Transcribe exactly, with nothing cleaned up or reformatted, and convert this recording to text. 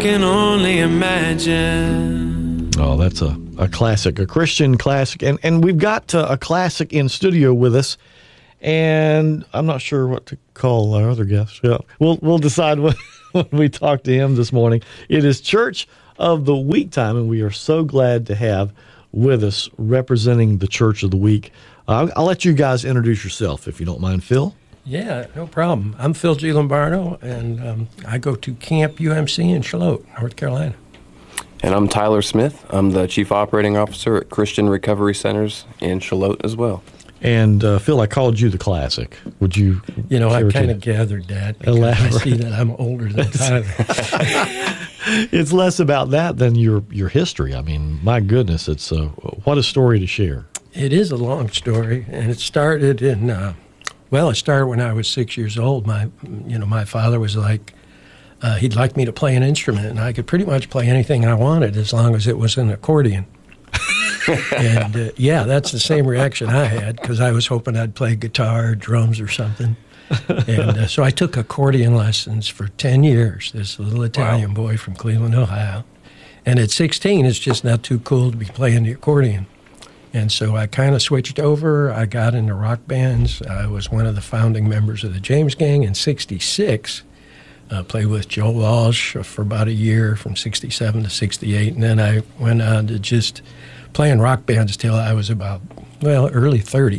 can only imagine. Oh, that's a, a classic, a Christian classic. And, and we've got uh, a classic in studio with us. And I'm not sure what to call our other guest. Yeah, we'll we'll decide when, when we talk to him this morning. It is Church of the Week time, and we are so glad to have with us representing the Church of the Week. Uh, I'll, I'll let you guys introduce yourself, if you don't mind, Phil. Yeah, no problem. I'm Phil G. Lombardo, and um, I go to Camp U M C in Charlotte, North Carolina. And I'm Tyler Smith. I'm the Chief Operating Officer at Christian Recovery Centers in Charlotte as well. And, uh, Phil, I called you the classic. Would you? You know, I kind of gathered that because elaborate. I see that I'm older than Tyler. It's less about that than your, your history. I mean, my goodness, it's uh, what a story to share. It is a long story, and it started in, uh, well, it started when I was six years old. My, you know, my father was like, uh, he'd like me to play an instrument, and I could pretty much play anything I wanted as long as it was an accordion. and, uh, yeah, that's the same reaction I had because I was hoping I'd play guitar, drums, or something. And uh, so I took accordion lessons for ten years, this little Italian wow. boy from Cleveland, Ohio. And at sixteen, it's just not too cool to be playing the accordion. And so I kind of switched over. I got into rock bands. I was one of the founding members of the James Gang in sixty-six. I played with Joe Walsh for about a year from sixty-seven to sixty-eight. And then I went on to just playing rock bands till I was about, well, early thirties.